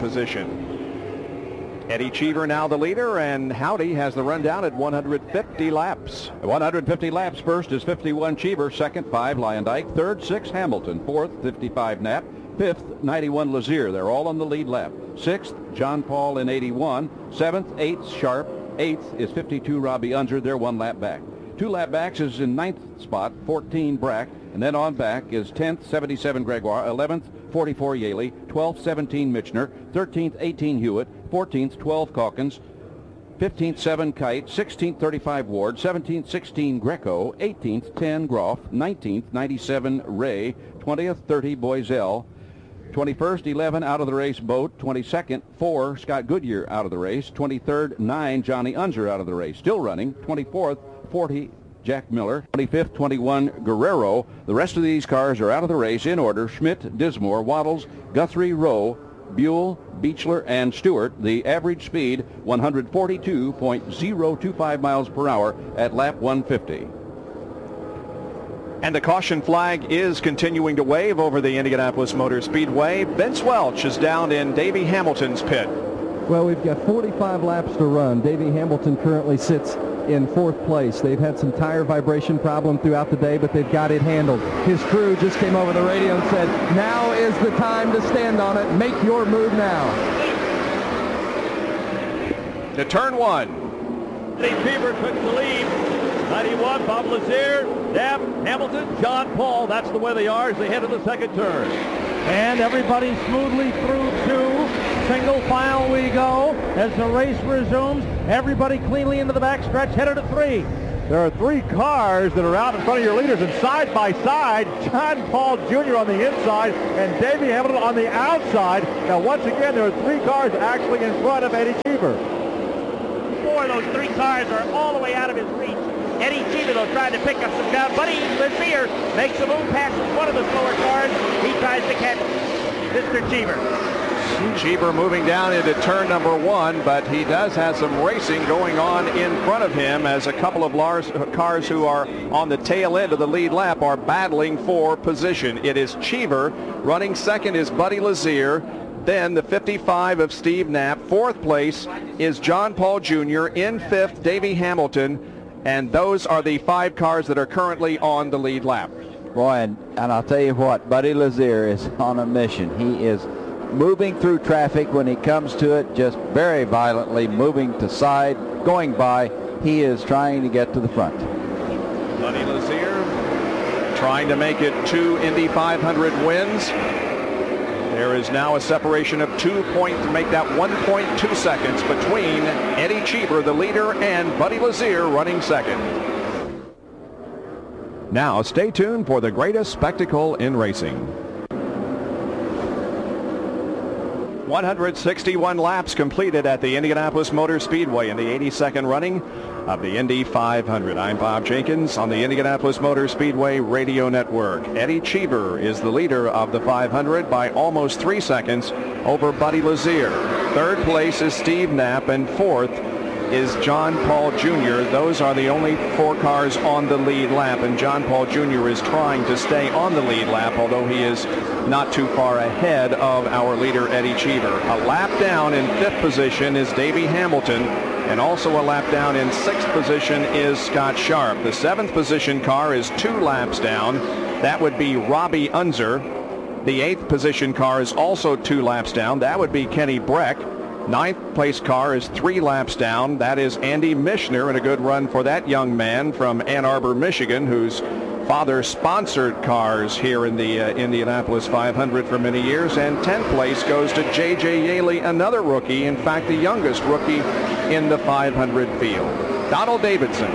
position. Eddie Cheever now the leader, and Howdy has the rundown at 150 laps. 150 laps. First is 51 Cheever, second 5 Luyendyk, third 6 Hamilton, fourth 55 Knapp, fifth 91 Lazier. They're all on the lead lap. Sixth John Paul in 81, seventh 8th Sharp, eighth is 52 Robbie Unser. They're 1 lap back. 2 lap backs is in 9th spot 14 Brack, and then on back is 10th 77 Gregoire, 11th 44 Yaley, 12th 17 Michener, 13th 18 Hewitt, 14th 12 Calkins, 15th 7 Kite, 16th 35 Ward, 17th 16 Greco, 18th 10 Groff, 19th 97 Ray, 20th 30 Boiselle, 21st 11 out of the race Boat, 22nd 4 Scott Goodyear out of the race, 23rd 9 Johnny Unser out of the race, still running, 24th 40 Jack Miller, 25th 21 Guerrero. The rest of these cars are out of the race in order: Schmidt, Dismore, Waddles, Guthrie, Rowe, Buell, Beechler, and Stewart. The average speed 142.025 miles per hour at lap 150. And the caution flag is continuing to wave over the Indianapolis Motor Speedway. Vince Welch is down in Davey Hamilton's pit. Well, we've got 45 laps to run. Davey Hamilton currently sits in 4th place. They've had some tire vibration problem throughout the day, but they've got it handled. His crew just came over the radio and said, now is the time to stand on it. Make your move now. To turn 1. Eddie Cheever took the lead. 91, Bob Lazier, Knapp, Hamilton, John Paul. That's the way they are as they head to the second turn. And everybody smoothly through 2. Single file we go as the race resumes. Everybody cleanly into the backstretch, headed to 3. There are 3 cars that are out in front of your leaders, and side by side, John Paul Jr. on the inside and Davey Hamilton on the outside. Now, once again, there are 3 cars actually in front of Eddie Cheever. 4 of those 3 cars are all the way out of his reach. Eddie Cheever, though, trying to pick up some ground. Buddy Lazier makes a move past one of the slower cars. He tries to catch Mr. Cheever. Cheever moving down into turn number 1, but he does have some racing going on in front of him as a couple of cars who are on the tail end of the lead lap are battling for position. It is Cheever. Running second is Buddy Lazier. Then the 55 of Steve Knapp. 4th place is John Paul Jr. In 5th, Davey Hamilton. And those are the 5 cars that are currently on the lead lap. Boy, and I'll tell you what, Buddy Lazier is on a mission. He is moving through traffic when he comes to it, just very violently moving to side, going by. He is trying to get to the front. Buddy Lazier trying to make it 2 Indy 500 wins. There is now a separation of 2 points to make that 1.2 seconds between Eddie Cheever, the leader, and Buddy Lazier running second. Now stay tuned for the greatest spectacle in racing. 161 laps completed at the Indianapolis Motor Speedway in the 82nd running of the Indy 500. I'm Bob Jenkins on the Indianapolis Motor Speedway Radio Network. Eddie Cheever is the leader of the 500 by almost 3 seconds over Buddy Lazier. Third place is Steve Knapp, and fourth is John Paul Jr. Those are the only 4 cars on the lead lap, and John Paul Jr. is trying to stay on the lead lap, although he is not too far ahead of our leader, Eddie Cheever. A lap down in 5th position is Davey Hamilton, and also a lap down in 6th position is Scott Sharp. The 7th position car is 2 laps down. That would be Robbie Unser. The 8th position car is also 2 laps down. That would be Kenny Breck. 9th place car is 3 laps down. That is Andy Michener, and a good run for that young man from Ann Arbor, Michigan, whose father sponsored cars here in the Indianapolis 500 for many years. And 10th place goes to J.J. Yaley, another rookie, in fact the youngest rookie in the 500 field. Donald Davidson.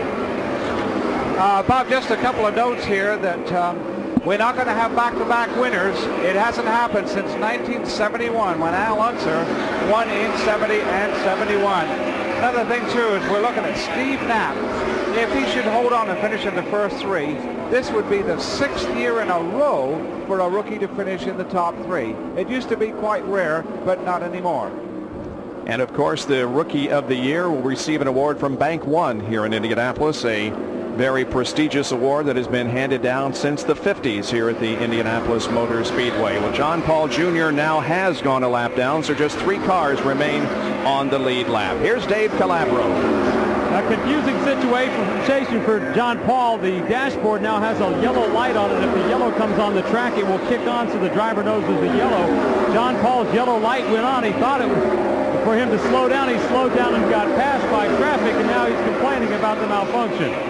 Bob, just a couple of notes here that we're not going to have back-to-back winners. It hasn't happened since 1971 when Al Unser won in 70 and 71. Another thing, too, is we're looking at Steve Knapp. If he should hold on and finish in the first 3, this would be the 6th year in a row for a rookie to finish in the top 3. It used to be quite rare, but not anymore. And, of course, the Rookie of the Year will receive an award from Bank One here in Indianapolis, a very prestigious award that has been handed down since the 50s here at the Indianapolis Motor Speedway. Well, John Paul Jr. now has gone a lap down, so just 3 cars remain on the lead lap. Here's Dave Calabro. A confusing situation for John Paul. The dashboard now has a yellow light on it. If the yellow comes on the track, it will kick on so the driver knows there's a yellow. John Paul's yellow light went on. He thought it was for him to slow down. He slowed down and got passed by traffic, and now he's complaining about the malfunction.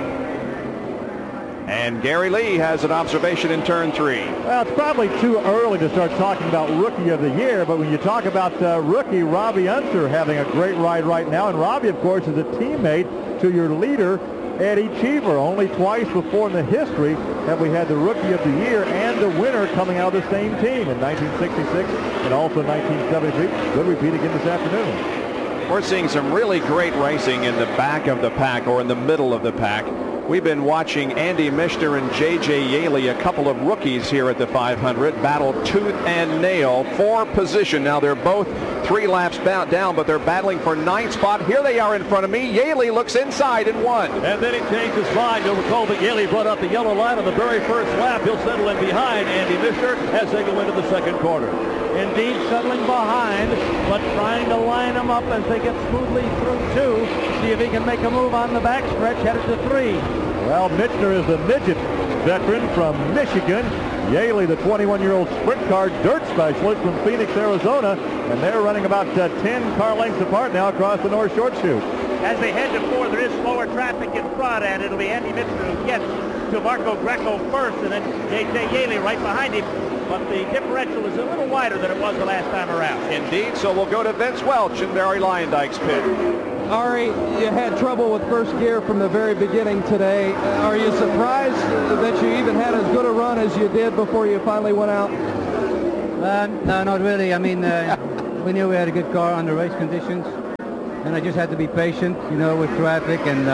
And Gary Lee has an observation in turn 3. Well, it's probably too early to start talking about Rookie of the Year, but when you talk about rookie Robbie Unser having a great ride right now, and Robbie, of course, is a teammate to your leader, Eddie Cheever. Only twice before in the history have we had the Rookie of the Year and the winner coming out of the same team, in 1966 and also 1973. Good repeat again this afternoon. We're seeing some really great racing in the back of the pack, or in the middle of the pack. We've been watching Andy Michener and J.J. Yaley, a couple of rookies here at the 500, battle tooth and nail for position. Now they're both 3 laps down, but they're battling for 9th spot. Here they are in front of me. Yaley looks inside and won. And then he changed his mind. You'll recall that Yaley brought up the yellow line on the very first lap. He'll settle in behind Andy Michener as they go into the second quarter. Indeed, settling behind, but trying to line them up as they get smoothly through 2. See if he can make a move on the backstretch, headed to 3. Well, Michener is the midget veteran from Michigan. Yaley, the 21-year-old sprint car dirt specialist from Phoenix, Arizona. And they're running about 10 car lengths apart now across the North Short Chute. As they head to 4, there is slower traffic in front, and it'll be Andy Michener who gets to Marco Greco first, and then J.J. Yaley right behind him. But the differential is a little wider than it was the last time around. Indeed, so we'll go to Vince Welch in Barry Lyndike's pit. Ari, you had trouble with first gear from the very beginning today. Are you surprised that you even had as good a run as you did before you finally went out? No, not really. I mean, we knew we had a good car under race conditions, and I just had to be patient, you know, with traffic. And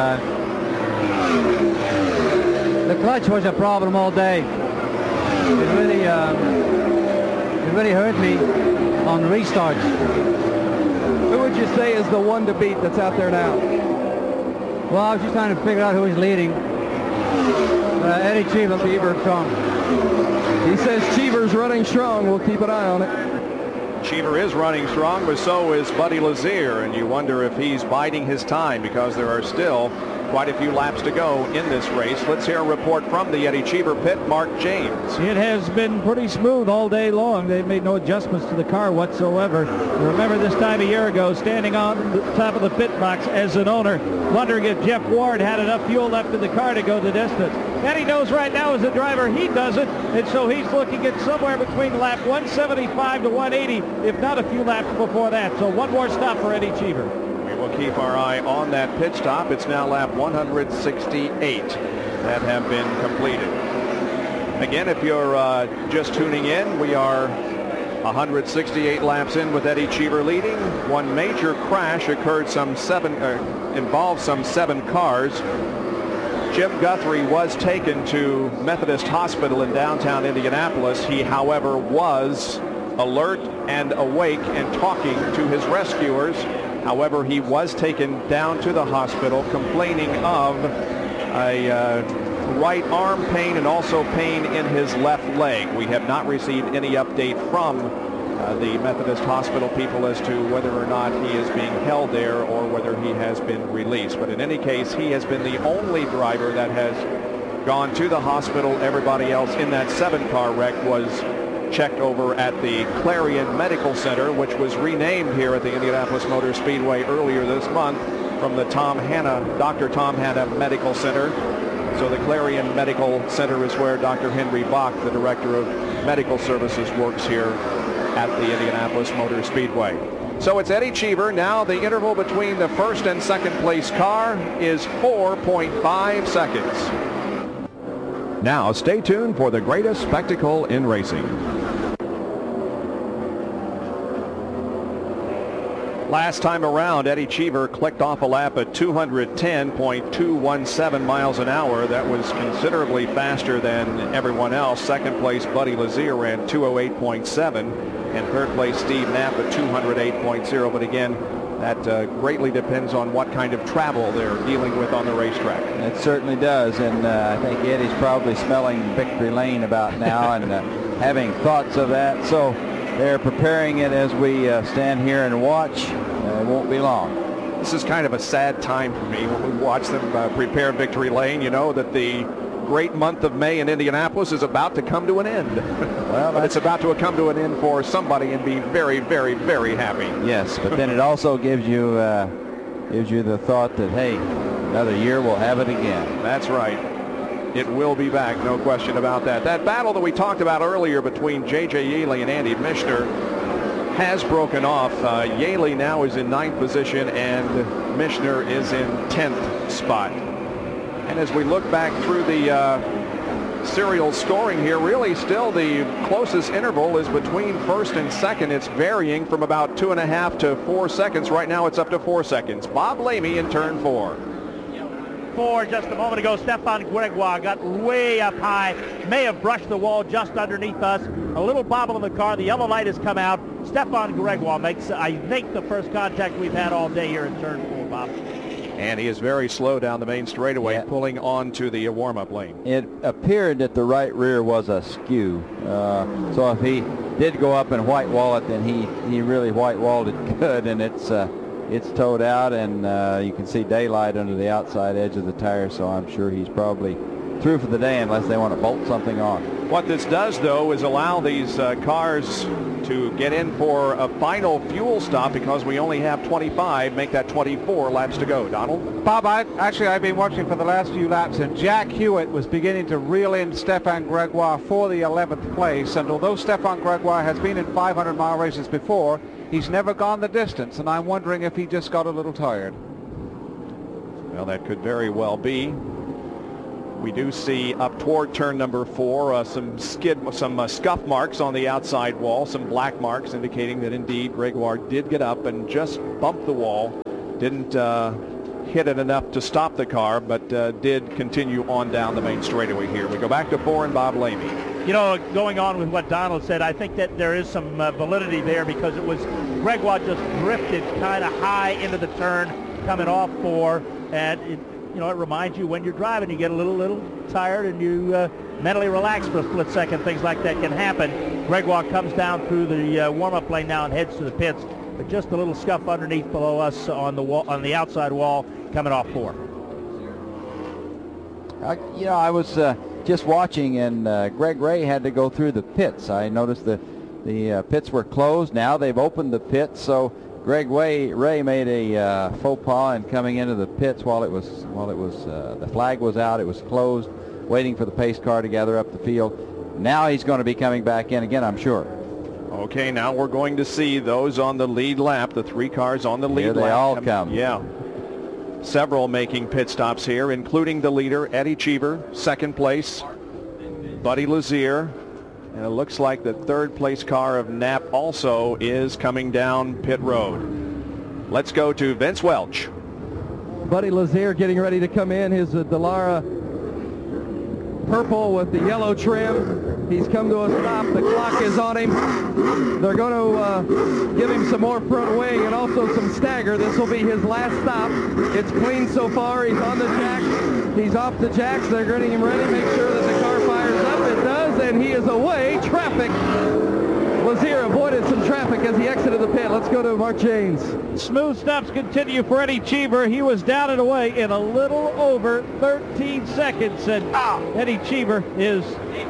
the clutch was a problem all day. It really hurt me on restarts. Who would you say is the one to beat that's out there now? Well, I was just trying to figure out who is leading. Eddie Cheever strong. He says Cheever's running strong. We'll keep an eye on it. Cheever is running strong, but so is Buddy Lazier, and you wonder if he's biding his time, because there are still Quite a few laps to go in this race. Let's hear a report from the Eddie Cheever pit, Mark James. It has been pretty smooth all day long. They've made no adjustments to the car whatsoever. Remember this time a year ago, standing on the top of the pit box as an owner, wondering if Jeff Ward had enough fuel left in the car to go the distance. And he knows right now as a driver he doesn't, and so he's looking at somewhere between lap 175 to 180, if not a few laps before that. So one more stop for Eddie Cheever. We'll keep our eye on that pit stop. It's now lap 168 that have been completed. Again, if you're just tuning in, we are 168 laps in with Eddie Cheever leading. One major crash occurred involved some 7 cars. Jim Guthrie was taken to Methodist Hospital in downtown Indianapolis. He, however, was alert and awake and talking to his rescuers. However, he was taken down to the hospital complaining of a right arm pain and also pain in his left leg. We have not received any update from the Methodist Hospital people as to whether or not he is being held there or whether he has been released. But in any case, he has been the only driver that has gone to the hospital. Everybody else in that 7-car wreck was checked over at the Clarion Medical Center, which was renamed here at the Indianapolis Motor Speedway earlier this month from the Dr. Tom Hanna Medical Center. So the Clarion Medical Center is where Dr. Henry Bach, the Director of Medical Services, works here at the Indianapolis Motor Speedway. So it's Eddie Cheever. Now the interval between the first and second place car is 4.5 seconds. Now stay tuned for the greatest spectacle in racing. Last time around, Eddie Cheever clicked off a lap at 210.217 miles an hour. That was considerably faster than everyone else. Second place, Buddy Lazier ran 208.7, and third place, Steve Knapp at 208.0. But again, that greatly depends on what kind of travel they're dealing with on the racetrack. It certainly does, and I think Eddie's probably smelling victory lane about now and having thoughts of that. So they're preparing it as we stand here and watch. It won't be long. This is kind of a sad time for me when we watch them prepare victory lane. You know that the great month of May in Indianapolis is about to come to an end. Well, but it's about to come to an end for somebody and be very, very, very happy. Yes, but then it also gives you the thought that, hey, another year we'll have it again. That's right. It will be back, no question about that. That battle that we talked about earlier between J.J. Yeley and Andy Mishner has broken off. Yeley now is in 9th position and Mishner is in 10th spot. And as we look back through the serial scoring here, really still the closest interval is between first and second. It's varying from about 2.5 to 4 seconds. Right now it's up to 4 seconds. Bob Lamy in turn 4. Just a moment ago, Stefan Gregoire got way up high, may have brushed the wall just underneath us. A little bobble in the car. The yellow light has come out. Stefan Gregoire makes, I think, the first contact we've had all day here in turn 4, Bob. And he is very slow down the main straightaway, pulling on to the warm-up lane. It appeared that the right rear was askew. So if he did go up and white wall it, then he really white walled it good, and it's towed out, and you can see daylight under the outside edge of the tire, so I'm sure he's probably through for the day unless they want to bolt something on. What this does, though, is allow these cars to get in for a final fuel stop because we only have 25, make that 24 laps to go. Donald? Bob, I've been watching for the last few laps, and Jack Hewitt was beginning to reel in Stefan Gregoire for the 11th place, and although Stefan Gregoire has been in 500-mile races before, he's never gone the distance, and I'm wondering if he just got a little tired. Well, that could very well be. We do see up toward turn number 4 some scuff marks on the outside wall, some black marks indicating that indeed Gregoire did get up and just bumped the wall. Didn't hit it enough to stop the car, but did continue on down the main straightaway here. We go back to 4 and Bob Lamy. You know, going on with what Donald said, I think that there is some validity there because it was Gregoire just drifted kind of high into the turn coming off 4, and it reminds you when you're driving, you get a little tired and you mentally relax for a split second. Things like that can happen. Gregoire comes down through the warm-up lane now and heads to the pits, but just a little scuff underneath below us on the wall, on the outside wall, coming off 4. I was just watching, and Greg Ray had to go through the pits. I noticed the pits were closed. Now they've opened the pits, so Greg Ray made a faux pas in coming into the pits while it was the flag was out. It was closed, waiting for the pace car to gather up the field. Now he's going to be coming back in again, I'm sure. Okay, now we're going to see those on the lead lap, the 3 cars on the lead lap. Here they all come. Yeah. Several making pit stops here, including the leader, Eddie Cheever, second place, Buddy Lazier, and it looks like the third place car of Knapp also is coming down pit road. Let's go to Vince Welch. Buddy Lazier getting ready to come in. His Dallara purple with the yellow trim. He's come to a stop. The clock is on him. They're going to give him some more front wing and also some stagger. This will be his last stop. It's clean so far. He's on the jacks. He's off the jacks. They're getting him ready. Make sure that the car fires up. It does, and he is away. Traffic. Lazier avoided some traffic as he exited the pit. Let's go to Mark Janes. Smooth stops continue for Eddie Cheever. He was down and away in a little over 13 seconds, and Eddie Cheever is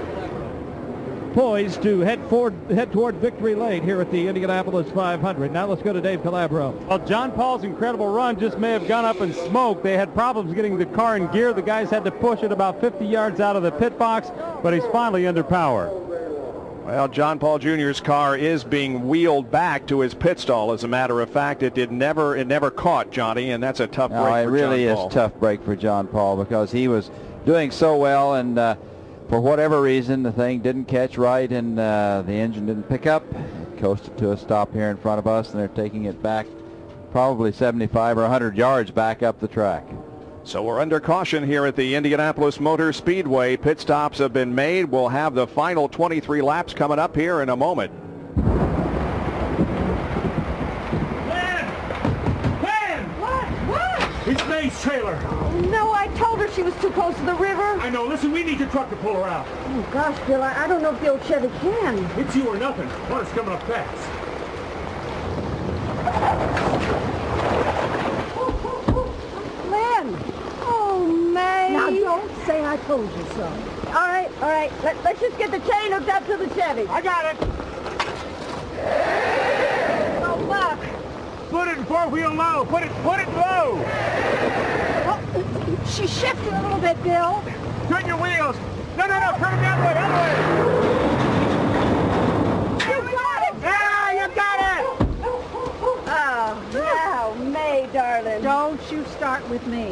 poised to head toward victory lane here at the Indianapolis 500. Now let's go to Dave Calabro. Well, John Paul's incredible run just may have gone up in smoke. They had problems getting the car in gear. The guys had to push it about 50 yards out of the pit box, but he's finally under power. Well, John Paul Jr.'s car is being wheeled back to his pit stall. As a matter of fact, it never caught Johnny, and that's a tough break for John Paul. It really is a tough break for John Paul because he was doing so well, and for whatever reason, the thing didn't catch right, and the engine didn't pick up. It coasted to a stop here in front of us, and they're taking it back probably 75 or 100 yards back up the track. So we're under caution here at the Indianapolis Motor Speedway. Pit stops have been made. We'll have the final 23 laps coming up here in a moment. It's May's trailer. Oh, no, I told her she was too close to the river. I know. Listen, we need your truck to pull her out. Oh, gosh, Bill, I don't know if the old Chevy can. It's you or nothing. Water's coming up fast. Lynn! Oh, May! Now, don't say I told you so. All right. Let's just get the chain hooked up to the Chevy. I got it. Oh, Buck. Put it in four-wheel low. Put it low. Oh, she shifted a little bit, Bill. Turn your wheels. No. Turn them the other way. You got it. Yeah, you got it. Oh, now, May, darling. Don't you start with me.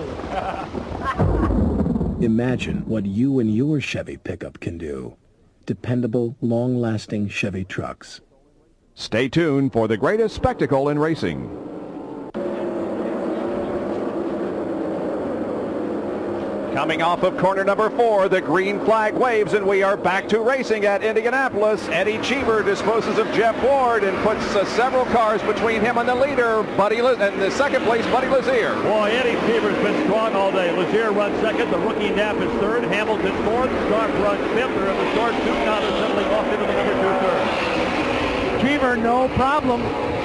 Imagine what you and your Chevy pickup can do. Dependable, long-lasting Chevy trucks. Stay tuned for the greatest spectacle in racing. Coming off of corner number 4, the green flag waves, and we are back to racing at Indianapolis. Eddie Cheever disposes of Jeff Ward and puts several cars between him and the leader, and the second place, Buddy Lazier. Boy, Eddie Cheever's been strong all day. Lazier runs second. The rookie Knapp is third. Hamilton fourth. Stark runs fifth. They're in the short two. Now they're settling off into the number 2 turn. Cheever, no problem.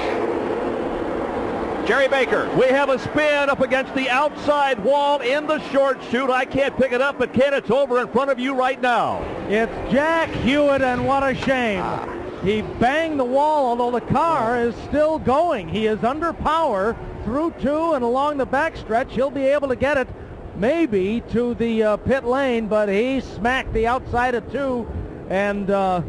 Jerry Baker. We have a spin up against the outside wall in the short chute. I can't pick it up, but Ken, it's over in front of you right now. It's Jack Hewitt, and what a shame. He banged the wall, although the car is still going. He is under power through 2 and along the backstretch. He'll be able to get it maybe to the pit lane, but he smacked the outside of 2 and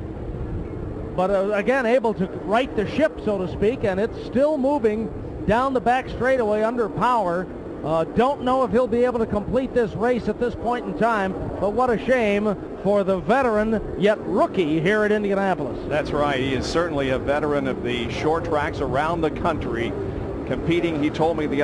again able to right the ship, so to speak, and it's still moving down the back straightaway under power. Don't know if he'll be able to complete this race at this point in time, but what a shame for the veteran yet rookie here at Indianapolis. That's right. He is certainly a veteran of the short tracks around the country, competing, he told me the